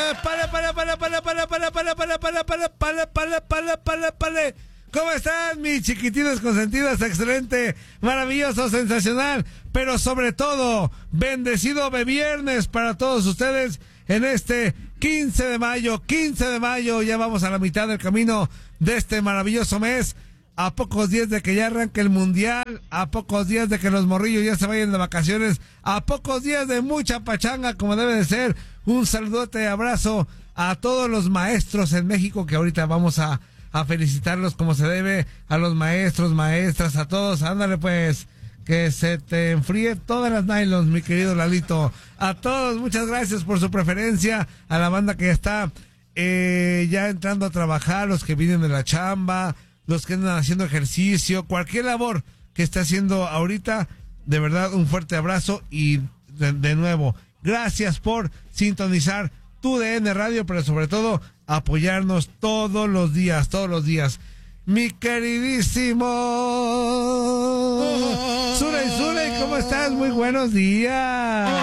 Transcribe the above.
Pale. ¿Cómo están, mis chiquitinos consentidos? Excelente, maravilloso, sensacional, pero sobre todo, bendecido de viernes para todos ustedes en este 15 de mayo, ya vamos a la mitad del camino de este maravilloso mes. A pocos días de que ya arranque el mundial, a pocos días de que los morrillos ya se vayan de vacaciones, a pocos días de mucha pachanga como debe de ser. Un saludote, abrazo a todos los maestros en México, que ahorita vamos a felicitarlos como se debe, a los maestros, maestras, a todos. Ándale pues, que se te enfríe todas las nylons, mi querido Lalito. A todos, muchas gracias por su preferencia, a la banda que está ya entrando a trabajar, los que vienen de la chamba, los que andan haciendo ejercicio, cualquier labor que esté haciendo ahorita, de verdad un fuerte abrazo y de nuevo, gracias por sintonizar tu DN Radio, pero sobre todo apoyarnos todos los días. Mi queridísimo Zuley, ¿cómo estás? Muy buenos días.